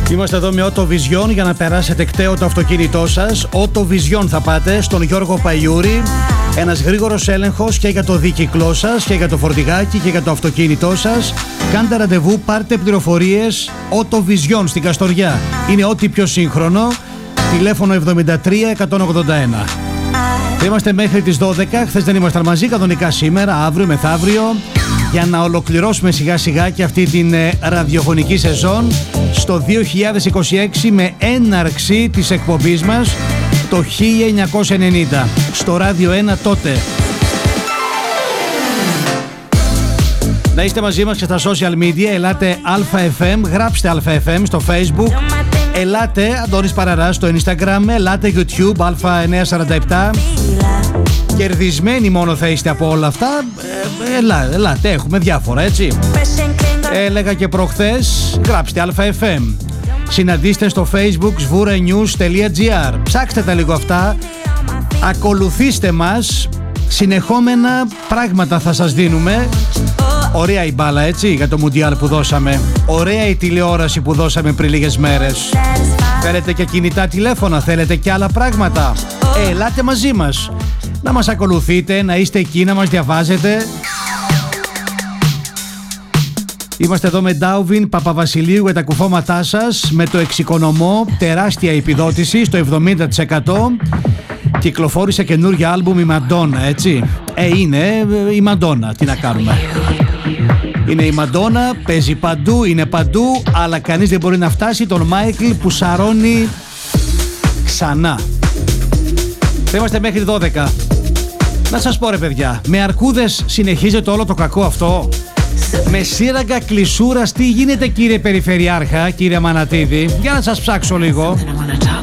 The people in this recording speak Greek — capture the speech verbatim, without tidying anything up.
Είμαστε εδώ με Auto Vision για να περάσετε κταίο το αυτοκίνητό σας. Auto Vision θα πάτε στον Γιώργο Παϊούρη. Ένας γρήγορος έλεγχος και για το δίκυκλό σας και για το φορτηγάκι και για το αυτοκίνητό σας. Κάντε ραντεβού, πάρτε πληροφορίες. Auto Vision στην Καστοριά. Είναι ό,τι πιο σύγχρονο. Τηλέφωνο εβδομήντα τρία εκατόν ογδόντα ένα. Θα είμαστε μέχρι τις δώδεκα. Χθες δεν ήμασταν μαζί, κανονικά σήμερα, αύριο, μεθαύριο, για να ολοκληρώσουμε σιγά σιγά και αυτή την ε, ραδιοφωνική σεζόν στο δύο χιλιάδες είκοσι έξι με έναρξη της εκπομπής μας το χίλια εννιακόσια ενενήντα στο Ράδιο ένα τότε. Να είστε μαζί μας και στα social media. Ελάτε ΑΕΦ, γράψτε ΑΕΦ στο Facebook. Ελάτε Αντώνης Παραράς στο Instagram. Ελάτε YouTube Α εννιακόσια σαράντα επτά. Κερδισμένοι μόνο θα είστε από όλα αυτά. ε, ελά, Ελάτε, έχουμε διάφορα, έτσι. Έλεγα και προχθές, γράψτε ΑΕΦ. Συναντήστε στο facebook svuranews τελεία gr. Ψάξτε τα λίγο αυτά. Ακολουθήστε μας. Συνεχόμενα πράγματα θα σας δίνουμε. Ωραία η μπάλα, έτσι, για το Μουντιάλ που δώσαμε. Ωραία η τηλεόραση που δώσαμε πριν λίγες μέρες. Θέλετε και κινητά τηλέφωνα, θέλετε και άλλα πράγματα. Ε, ελάτε μαζί μας. Να μας ακολουθείτε, να είστε εκεί, να μας διαβάζετε. Είμαστε εδώ με Ντάουβιν Παπαβασιλείου για τα κουφώματά σας, με το εξοικονομώ, τεράστια επιδότηση στο εβδομήντα τοις εκατό. Κυκλοφόρησε καινούργια άλμπουμ η Μαντόνα, έτσι. Ε, είναι η Μαντόνα, τι να κάνουμε. Είναι η Μαντόνα, παίζει παντού, είναι παντού, αλλά κανείς δεν μπορεί να φτάσει τον Μάικλ που σαρώνει ξανά. Θα είμαστε μέχρι δώδεκα. Να σας πω ρε παιδιά, με αρκούδες συνεχίζεται όλο το κακό αυτό. Με σύραγγα κλεισούρας τι γίνεται κύριε Περιφερειάρχα, κύριε Μανατίδη. Για να σας ψάξω λίγο.